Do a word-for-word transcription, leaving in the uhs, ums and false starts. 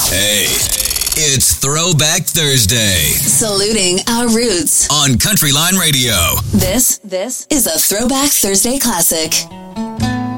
Hey, it's Throwback Thursday. Saluting our roots. On Country Line Radio. This, this is a Throwback Thursday classic.